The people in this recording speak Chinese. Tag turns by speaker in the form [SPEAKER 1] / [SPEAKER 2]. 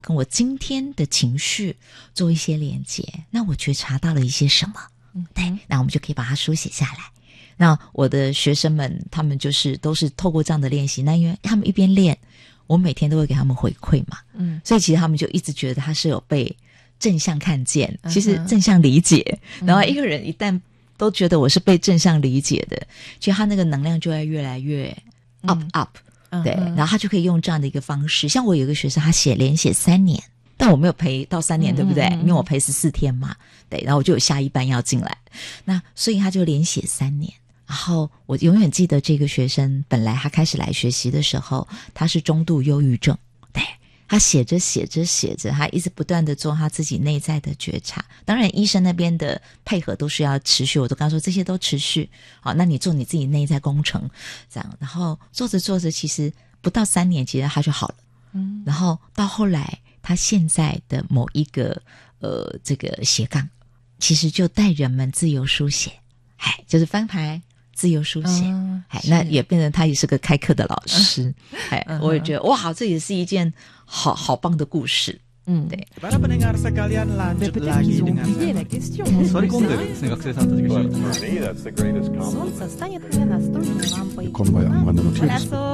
[SPEAKER 1] 跟我今天的情绪做一些连接，那我觉察到了一些什么，对，那我们就可以把它书写下来。那我的学生们他们都是透过这样的练习，那因为他们一边练，我每天都会给他们回馈嘛，所以其实他们就一直觉得他是有被正向看见，其实正向理解，然后一个人一旦都觉得我是被正向理解的，其实他那个能量就会越来越 up，对，然后他就可以用这样的一个方式。像我有一个学生，他连写3年，但我没有陪到3年，对不对？因为我陪14天嘛，对，然后我就有下一班要进来，那所以他就连写3年。然后我永远记得这个学生，本来他开始来学习的时候，他是中度忧郁症，对，他写着，他一直不断的做他自己内在的觉察。当然医生那边的配合都是要持续，我都跟他说这些都持续，好，那你做你自己内在工程，这样，然后做着，其实不到3年，其实他就好了，然后到后来他现在的某一个这个斜杠，其实就带人们自由书写，就是翻牌自由书写，那也变成他也是个开课的老师，我也觉得哇，这也是一件好棒的故事。对。
[SPEAKER 2] Para pendengar sekalian lanjut lagi dengan Sorry konderuですね、学生さんたちが。
[SPEAKER 3] Komba ja, ma annan